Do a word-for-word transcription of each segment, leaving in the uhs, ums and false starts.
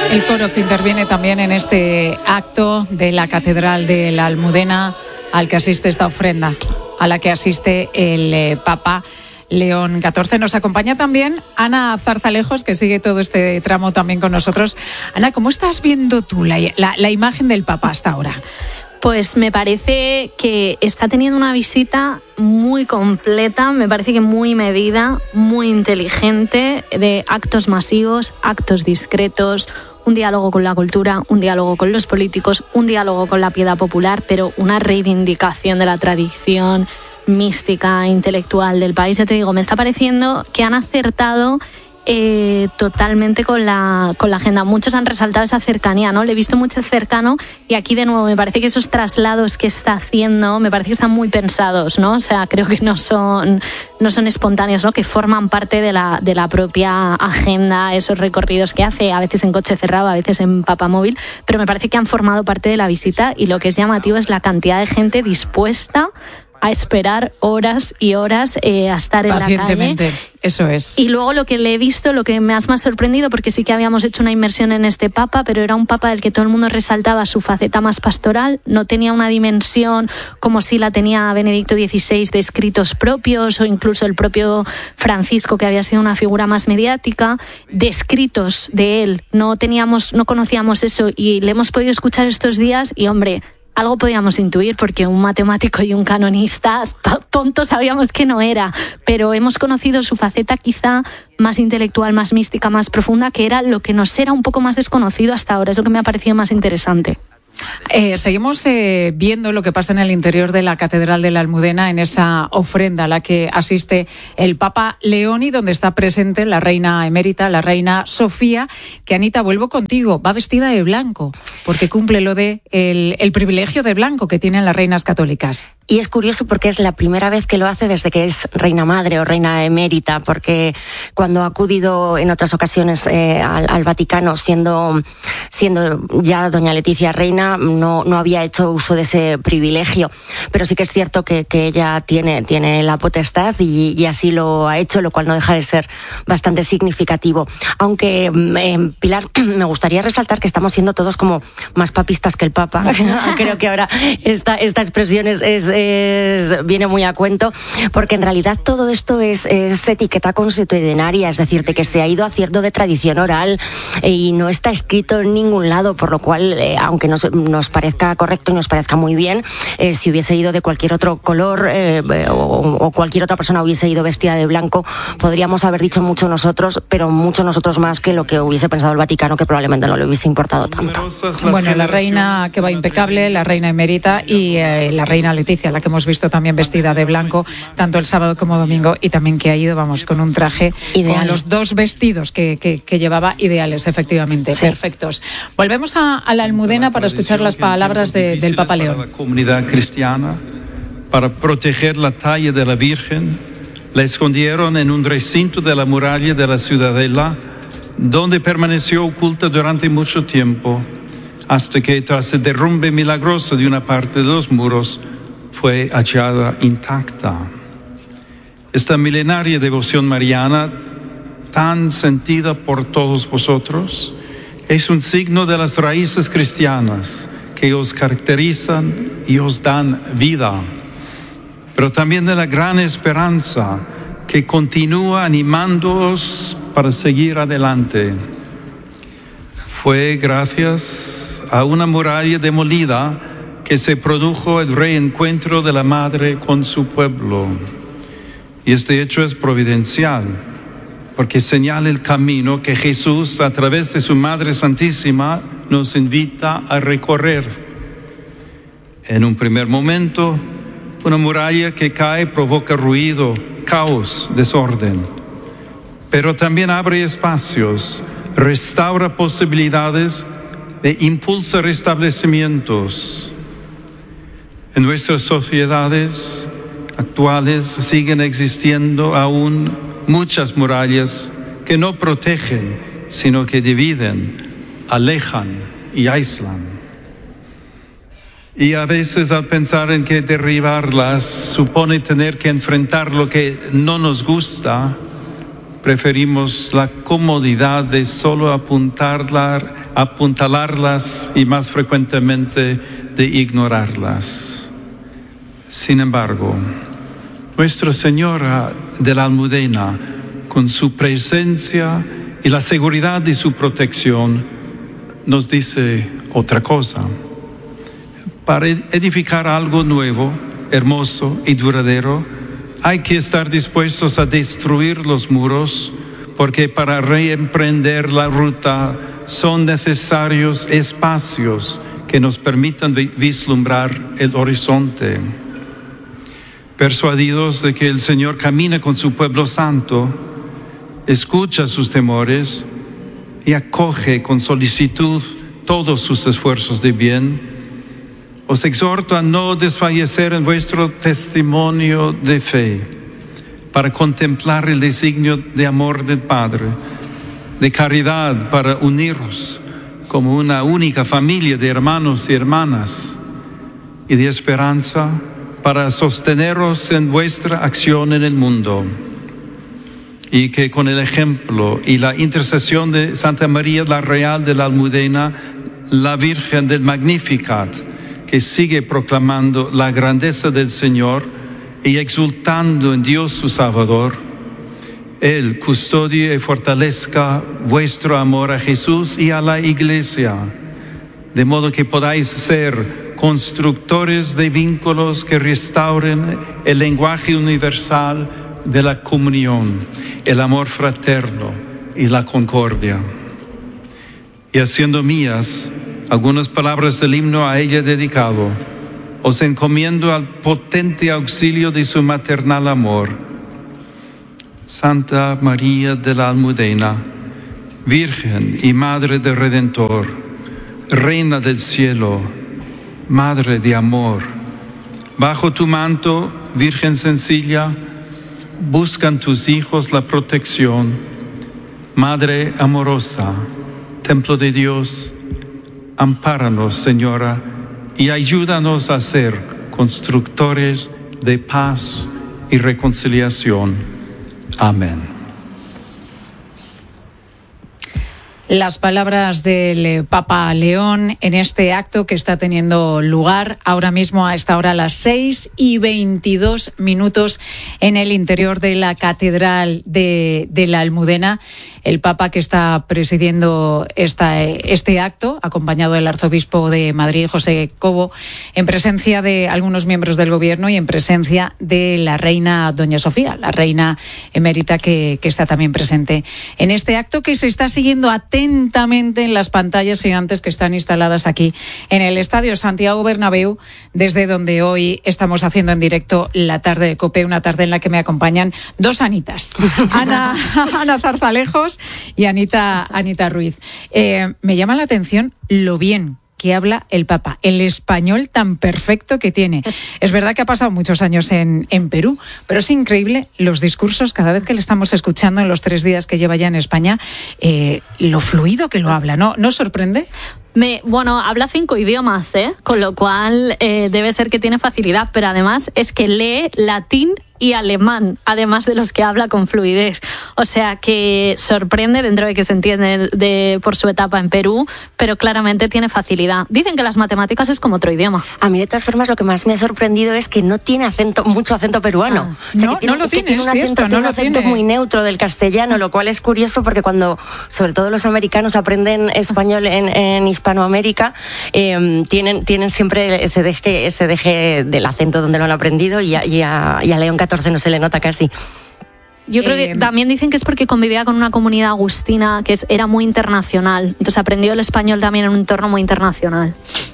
El coro que interviene también en este acto de la Catedral de la Almudena, al que asiste esta ofrenda, a la que asiste el eh, Papa León catorce. Nos acompaña también Ana Zarzalejos, que sigue todo este tramo también con nosotros. Ana, ¿cómo estás viendo tú la, la, la imagen del Papa hasta ahora? Pues me parece que está teniendo una visita muy completa, me parece que muy medida, muy inteligente, de actos masivos, actos discretos, un diálogo con la cultura, un diálogo con los políticos, un diálogo con la piedad popular, pero una reivindicación de la tradición mística, intelectual del país. Ya te digo, me está pareciendo que han acertado Eh, totalmente con la, con la agenda. Muchos han resaltado esa cercanía, ¿no? Le he visto mucho cercano y aquí de nuevo me parece que esos traslados que está haciendo, me parece que están muy pensados, ¿no? O sea, creo que no son, no son espontáneos, ¿no? Que forman parte de la, de la propia agenda, esos recorridos que hace, a veces en coche cerrado, a veces en papamóvil, pero me parece que han formado parte de la visita y lo que es llamativo es la cantidad de gente dispuesta a esperar horas y horas eh, a estar en la calle. Pacientemente, eso es. Y luego lo que le he visto, lo que me has más sorprendido, porque sí que habíamos hecho una inmersión en este Papa, pero era un Papa del que todo el mundo resaltaba su faceta más pastoral, no tenía una dimensión como si la tenía Benedicto dieciséis de escritos propios o incluso el propio Francisco, que había sido una figura más mediática, de escritos de él. No teníamos, no conocíamos eso y le hemos podido escuchar estos días y, hombre, algo podíamos intuir porque un matemático y un canonista tonto sabíamos que no era, pero hemos conocido su faceta quizá más intelectual, más mística, más profunda, que era lo que nos era un poco más desconocido hasta ahora. Es lo que me ha parecido más interesante. Eh, seguimos eh, viendo lo que pasa en el interior de la Catedral de la Almudena, en esa ofrenda a la que asiste el Papa León y donde está presente la reina emérita, la reina Sofía, que, Anita, vuelvo contigo, va vestida de blanco, porque cumple lo de el, el privilegio de blanco que tienen las reinas católicas. Y es curioso porque es la primera vez que lo hace desde que es reina madre o reina emérita, porque cuando ha acudido en otras ocasiones eh, al, al Vaticano, siendo, siendo ya doña Leticia reina, no, no había hecho uso de ese privilegio. Pero sí que es cierto que, que ella tiene, tiene la potestad y, y así lo ha hecho, lo cual no deja de ser bastante significativo. Aunque, eh, Pilar, me gustaría resaltar que estamos siendo todos como más papistas que el Papa. Creo que ahora esta, esta expresión es, es Es, viene muy a cuento, porque en realidad todo esto es, es etiqueta consuetudinaria, es decir, de que se ha ido haciendo de tradición oral eh, y no está escrito en ningún lado, por lo cual, eh, aunque nos, nos parezca correcto y nos parezca muy bien, eh, si hubiese ido de cualquier otro color eh, o, o cualquier otra persona hubiese ido vestida de blanco, podríamos haber dicho mucho nosotros, pero mucho nosotros más que lo que hubiese pensado el Vaticano, que probablemente no le hubiese importado tanto. Bueno, la reina que va impecable, la reina emérita y eh, la reina Leticia, la que hemos visto también vestida de blanco, tanto el sábado como domingo, y también que ha ido, vamos, con un traje ideal, con los dos vestidos que, que, que llevaba ideales, efectivamente, sí. Perfectos. Volvemos a, a la Almudena para escuchar las palabras de, del Papa León. Para la comunidad cristiana, para proteger la talla de la Virgen, la escondieron en un recinto de la muralla de la Ciudadela, donde permaneció oculta durante mucho tiempo, hasta que tras el derrumbe milagroso de una parte de los muros, fue hallada intacta. Esta milenaria devoción mariana, tan sentida por todos vosotros, es un signo de las raíces cristianas que os caracterizan y os dan vida, pero también de la gran esperanza que continúa animándoos para seguir adelante. Fue gracias a una muralla demolida que se produjo el reencuentro de la Madre con su pueblo. Y este hecho es providencial, porque señala el camino que Jesús, a través de su Madre Santísima, nos invita a recorrer. En un primer momento, una muralla que cae provoca ruido, caos, desorden, pero también abre espacios, restaura posibilidades e impulsa restablecimientos. En nuestras sociedades actuales siguen existiendo aún muchas murallas que no protegen, sino que dividen, alejan y aíslan. Y a veces al pensar en que derribarlas supone tener que enfrentar lo que no nos gusta, preferimos la comodidad de solo apuntarla, apuntalarlas y más frecuentemente de ignorarlas. Sin embargo, Nuestra Señora de la Almudena, con su presencia y la seguridad de su protección, nos dice otra cosa. Para edificar algo nuevo, hermoso y duradero, hay que estar dispuestos a destruir los muros, porque para reemprender la ruta son necesarios espacios que nos permitan vislumbrar el horizonte. Persuadidos de que el Señor camina con su pueblo santo, escucha sus temores y acoge con solicitud todos sus esfuerzos de bien, os exhorto a no desfallecer en vuestro testimonio de fe, para contemplar el designio de amor del Padre, de caridad para uniros como una única familia de hermanos y hermanas, y de esperanza para sosteneros en vuestra acción en el mundo, y que con el ejemplo y la intercesión de Santa María la Real de la Almudena, la Virgen del Magnificat, que sigue proclamando la grandeza del Señor y exultando en Dios su Salvador, Él custodie y fortalezca vuestro amor a Jesús y a la Iglesia, de modo que podáis ser constructores de vínculos que restauren el lenguaje universal de la comunión, el amor fraterno y la concordia. Y haciendo mías algunas palabras del himno a ella dedicado, os encomiendo al potente auxilio de su maternal amor. Santa María de la Almudena, Virgen y Madre del Redentor, Reina del cielo, Madre de amor, bajo tu manto, Virgen sencilla, buscan tus hijos la protección. Madre amorosa, templo de Dios, ampáranos, Señora, y ayúdanos a ser constructores de paz y reconciliación. Amén. Las palabras del Papa León en este acto que está teniendo lugar ahora mismo a esta hora, a las seis y veintidós minutos, en el interior de la Catedral de, de la Almudena. El Papa que está presidiendo esta, este acto, acompañado del Arzobispo de Madrid, José Cobo, en presencia de algunos miembros del Gobierno y en presencia de la Reina Doña Sofía, la Reina Emérita, que, que está también presente en este acto, que se está siguiendo atentamente en las pantallas gigantes que están instaladas aquí en el Estadio Santiago Bernabéu, desde donde hoy estamos haciendo en directo la tarde de COPE, una tarde en la que me acompañan dos Anitas, Ana, Ana Zarzalejos y Anita, Anita Ruiz. Eh, me llama la atención lo bien que habla el Papa, el español tan perfecto que tiene. Es verdad que ha pasado muchos años en, en Perú, pero es increíble los discursos, cada vez que le estamos escuchando en los tres días que lleva ya en España, eh, lo fluido que lo habla, ¿no? ¿No sorprende? Me, bueno, habla cinco idiomas, ¿eh? Con lo cual eh, debe ser que tiene facilidad, pero además es que lee latín y alemán, además de los que habla con fluidez. O sea que sorprende, dentro de que se entiende de, por su etapa en Perú, pero claramente tiene facilidad. Dicen que las matemáticas es como otro idioma. A mí, de todas formas, lo que más me ha sorprendido es que no tiene acento, mucho acento peruano. Ah, o sea, no, que tiene, no lo tiene, tiene, un acento, cierto, tiene no un lo acento tiene. muy neutro del castellano, lo cual es curioso porque cuando, sobre todo los americanos, aprenden español en, en Hispanoamérica, eh, tienen, tienen siempre ese deje, ese deje del acento donde lo han aprendido, y a, y a, y a León catorce no se le nota casi. Yo creo Eh, que también dicen que es porque convivía con una comunidad agustina que es, era muy internacional. Entonces aprendió el español también en un entorno muy internacional.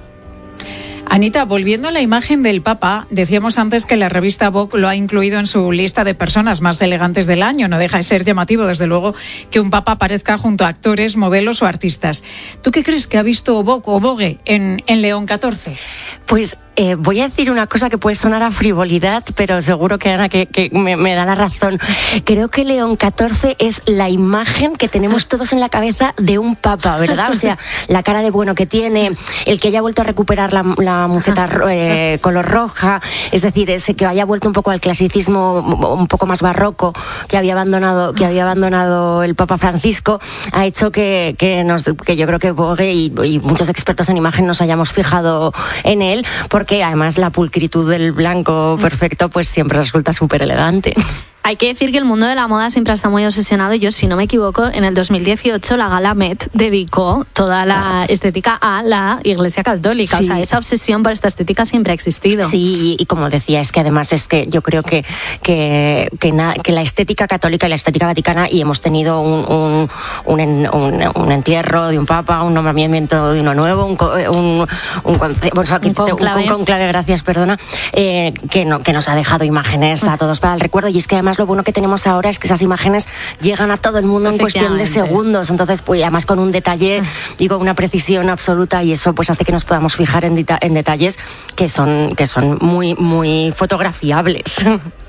Anita, volviendo a la imagen del Papa, decíamos antes que la revista Vogue lo ha incluido en su lista de personas más elegantes del año. No deja de ser llamativo, desde luego, que un Papa aparezca junto a actores, modelos o artistas. ¿Tú qué crees que ha visto Vogue o Vogue en, en León catorce? Pues Eh, voy a decir una cosa que puede sonar a frivolidad, pero seguro que Ana que, que me, me da la razón. Creo que León catorce es la imagen que tenemos todos en la cabeza de un papa, ¿verdad? O sea, la cara de bueno que tiene, el que haya vuelto a recuperar la, la muceta eh, color roja, es decir, ese que haya vuelto un poco al clasicismo un poco más barroco que había abandonado, que había abandonado el Papa Francisco, ha hecho que, que, nos, que yo creo que Vogue y, y muchos expertos en imagen nos hayamos fijado en él, porque que además la pulcritud del blanco perfecto pues siempre resulta súper elegante. Hay que decir que el mundo de la moda siempre está muy obsesionado. Yo, si no me equivoco, en el dos mil dieciocho la Gala Met dedicó toda la estética a la Iglesia Católica. Sí. O sea, esa obsesión por esta estética siempre ha existido. Sí, y, y como decía, es que además es que yo creo que que, que, na, que la estética católica y la estética vaticana, y hemos tenido un, un, un, en, un, un entierro de un papa, un nombramiento de uno nuevo, un, un, un, conce, bueno, un, conclave. un conclave, gracias, perdona, eh, que, no, que nos ha dejado imágenes a todos para el recuerdo, y es que además lo bueno que tenemos ahora es que esas imágenes llegan a todo el mundo en cuestión de segundos, entonces pues además con un detalle y con una precisión absoluta, y eso pues hace que nos podamos fijar en, deta- en detalles que son, que son muy, muy fotografiables.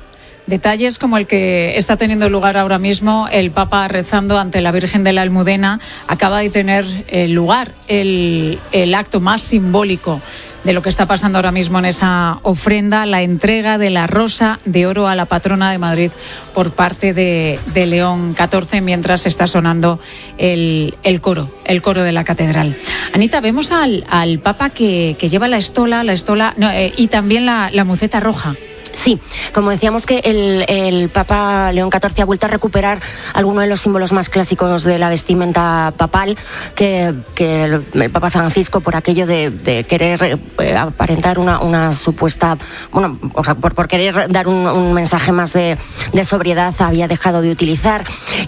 Detalles como el que está teniendo lugar ahora mismo, el Papa rezando ante la Virgen de la Almudena. Acaba de tener eh, lugar el, el acto más simbólico de lo que está pasando ahora mismo en esa ofrenda, la entrega de la Rosa de Oro a la patrona de Madrid por parte de, de León catorce, mientras está sonando el, el coro, el coro de la catedral. Anita, vemos al, al Papa que, que lleva la estola, la estola no, eh, y también la, la muceta roja. Sí, como decíamos que el, el Papa León catorce ha vuelto a recuperar algunos de los símbolos más clásicos de la vestimenta papal, que, que el, el Papa Francisco, por aquello de, de querer eh, aparentar una, una supuesta, bueno, o sea, por, por querer dar un, un mensaje más de, de sobriedad, había dejado de utilizar.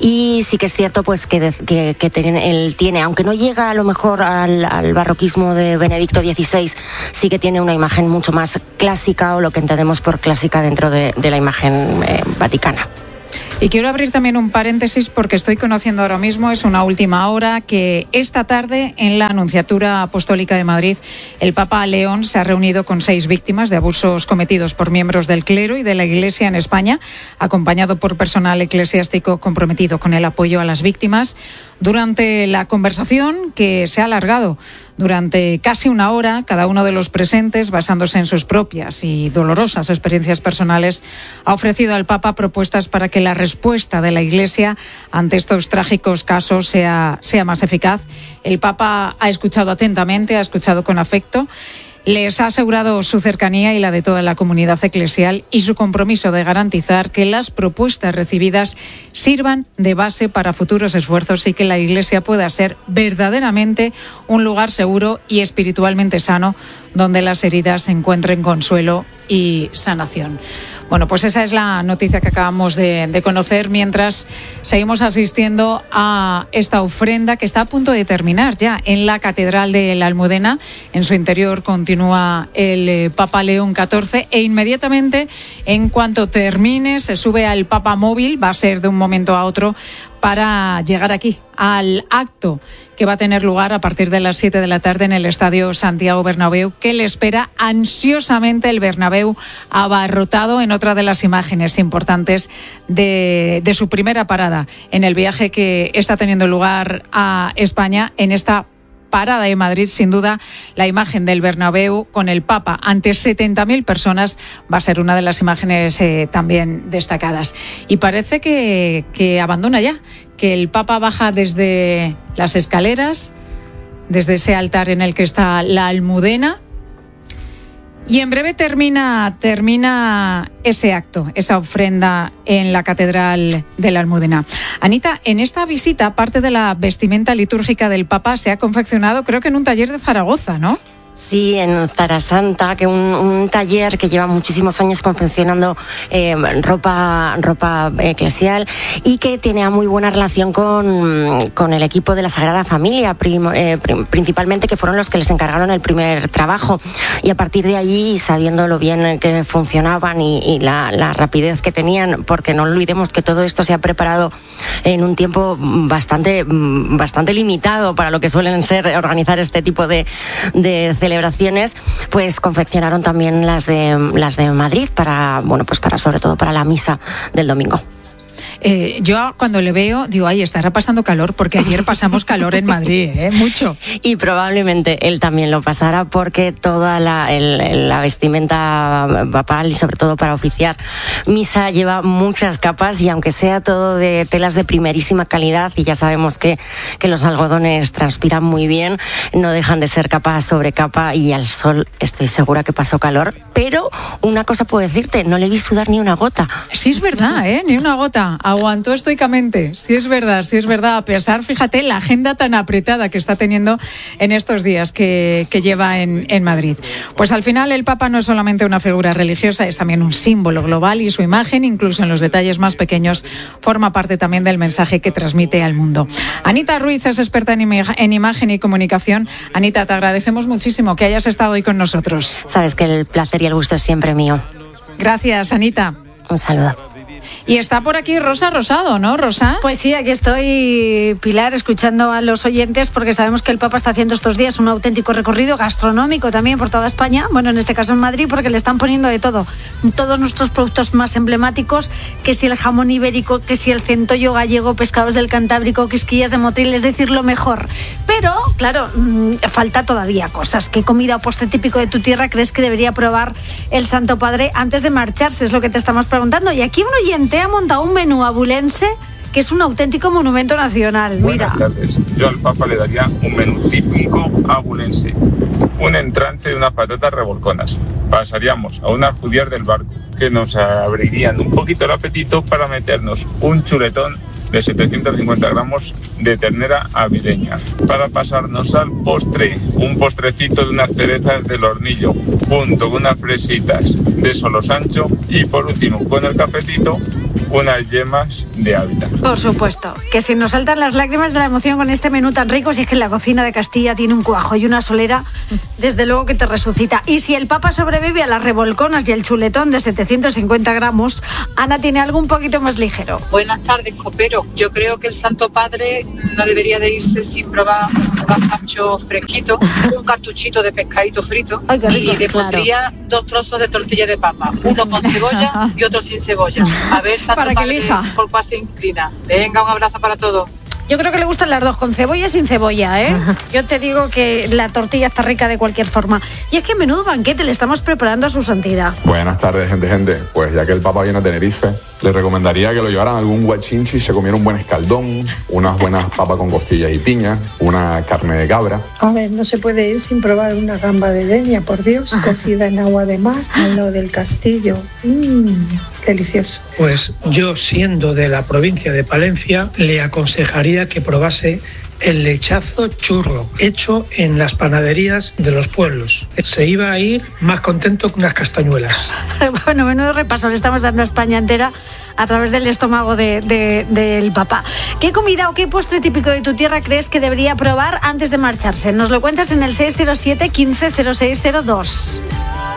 Y sí que es cierto pues que, de, que, que tiene, él tiene, aunque no llega a lo mejor al, al barroquismo de Benedicto dieciséis, sí que tiene una imagen mucho más clásica, o lo que entendemos por clásica dentro de, de la imagen eh, vaticana. Y quiero abrir también un paréntesis porque estoy conociendo ahora mismo, es una última hora, que esta tarde en la Anunciatura Apostólica de Madrid el Papa León se ha reunido con seis víctimas de abusos cometidos por miembros del clero y de la Iglesia en España, acompañado por personal eclesiástico comprometido con el apoyo a las víctimas. Durante la conversación, que se ha alargado durante casi una hora, cada uno de los presentes, basándose en sus propias y dolorosas experiencias personales, ha ofrecido al Papa propuestas para que la respuesta de la Iglesia ante estos trágicos casos sea, sea más eficaz. El Papa ha escuchado atentamente, ha escuchado con afecto. Les ha asegurado su cercanía y la de toda la comunidad eclesial y su compromiso de garantizar que las propuestas recibidas sirvan de base para futuros esfuerzos y que la Iglesia pueda ser verdaderamente un lugar seguro y espiritualmente sano donde las heridas encuentren consuelo y sanación. Bueno, pues esa es la noticia que acabamos de, de conocer, mientras seguimos asistiendo a esta ofrenda que está a punto de terminar ya en la Catedral de la Almudena. En su interior continúa el eh, Papa León catorce, e inmediatamente, en cuanto termine, se sube al Papa móvil. Va a ser de un momento a otro para llegar aquí al acto que va a tener lugar a partir de las siete de la tarde en el Estadio Santiago Bernabéu, que le espera ansiosamente el Bernabéu abarrotado, en otra de las imágenes importantes de, de su primera parada en el viaje que está teniendo lugar a España. En esta parada de Madrid, sin duda, la imagen del Bernabéu con el Papa ante setenta mil personas va a ser una de las imágenes eh, también destacadas. Y parece que, que abandona ya, que el Papa baja desde las escaleras, desde ese altar en el que está la Almudena, y en breve termina, termina ese acto, esa ofrenda en la Catedral de la Almudena. Anita, en esta visita, parte de la vestimenta litúrgica del Papa se ha confeccionado, creo que en un taller de Zaragoza, ¿no? Sí, en Zarasanta, que un, un taller que lleva muchísimos años confeccionando eh, ropa ropa eclesial, y que tiene muy buena relación con, con el equipo de la Sagrada Familia, prim, eh, prim, principalmente, que fueron los que les encargaron el primer trabajo. Y a partir de allí, sabiendo lo bien que funcionaban y, y la, la rapidez que tenían, porque no olvidemos que todo esto se ha preparado en un tiempo bastante, bastante limitado para lo que suelen ser organizar este tipo de, de celebraciones, celebraciones, pues confeccionaron también las de las de Madrid para, bueno, pues para sobre todo para la misa del domingo. Eh, yo cuando le veo digo, ay, estará pasando calor, porque ayer pasamos calor en Madrid, ¿eh? Mucho. Y probablemente él también lo pasara, porque toda la, el, la vestimenta papal y sobre todo para oficiar misa lleva muchas capas, y aunque sea todo de telas de primerísima calidad, y ya sabemos que, que los algodones transpiran muy bien, no dejan de ser capa sobre capa, y al sol estoy segura que pasó calor. Pero una cosa puedo decirte, no le vi sudar ni una gota. Sí, es verdad, ¿eh? Ni una gota. Aguantó estoicamente. Sí, es verdad, sí es verdad. A pesar, fíjate, la agenda tan apretada que está teniendo en estos días que, que lleva en, en Madrid. Pues al final el Papa no es solamente una figura religiosa, es también un símbolo global, y su imagen, incluso en los detalles más pequeños, forma parte también del mensaje que transmite al mundo. Anita Ruiz es experta en, im- en imagen y comunicación. Anita, te agradecemos muchísimo que hayas estado hoy con nosotros. Sabes que el placer y el gusto es siempre mío. Gracias, Anita. Un saludo. Y está por aquí Rosa Rosado, ¿no, Rosa? Pues sí, aquí estoy, Pilar, escuchando a los oyentes, porque sabemos que el Papa está haciendo estos días un auténtico recorrido gastronómico también por toda España, bueno, en este caso en Madrid, porque le están poniendo de todo, todos nuestros productos más emblemáticos, que si el jamón ibérico, que si el centollo gallego, pescados del Cantábrico, quisquillas de Motril, es decir, lo mejor. Pero, claro, mmm, falta todavía cosas. ¿Qué comida o postre típico de tu tierra crees que debería probar el Santo Padre antes de marcharse? Es lo que te estamos preguntando. Y aquí un oyente ha montado un menú abulense que es un auténtico monumento nacional. Buenas Mira. tardes. Yo al Papa le daría un menú típico abulense. Un entrante de unas patatas revolconas. Pasaríamos a unas judías del barco, que nos abrirían un poquito el apetito para meternos un chuletón de setecientos cincuenta gramos de ternera avireña. Para pasarnos al postre, un postrecito de unas cerezas del hornillo, junto con unas fresitas de Solo Sancho, y por último, con el cafetito, unas yemas de Ávila. Por supuesto, que si nos saltan las lágrimas de la emoción con este menú tan rico, si es que la cocina de Castilla tiene un cuajo y una solera, desde luego que te resucita. Y si el Papa sobrevive a las revolconas y el chuletón de setecientos cincuenta gramos, Ana tiene algo un poquito más ligero. Buenas tardes, copero. Yo creo que el Santo Padre no debería de irse sin probar un gazpacho fresquito, un cartuchito de pescadito frito. Ay, qué rico, y le pondría claro. dos trozos de tortilla de papa, uno con cebolla y otro sin cebolla. A ver, Santo para Padre, que elija. por cuál se inclina. Venga, un abrazo para todos. Yo creo que le gustan las dos, con cebolla y sin cebolla, ¿eh? Yo te digo que la tortilla está rica de cualquier forma. Y es que menudo banquete le estamos preparando a su santidad. Buenas tardes, gente, gente. Pues ya que el Papa viene a Tenerife, le recomendaría que lo llevaran a algún guachinchi y se comiera un buen escaldón, unas buenas papas con costillas y piña, una carne de cabra. A ver, no se puede ir sin probar una gamba de Denia, por Dios, cocida en agua de mar, al lado del castillo. Mmm, delicioso. Pues yo, siendo de la provincia de Palencia, le aconsejaría que probase el lechazo churro, hecho en las panaderías de los pueblos. Se iba a ir más contento que unas castañuelas. Bueno, menudo repaso le estamos dando a España entera a través del estómago de, de, del Papa. ¿Qué comida o qué postre típico de tu tierra crees que debería probar antes de marcharse? Nos lo cuentas en el seis cero siete, quince, cero seis cero dos.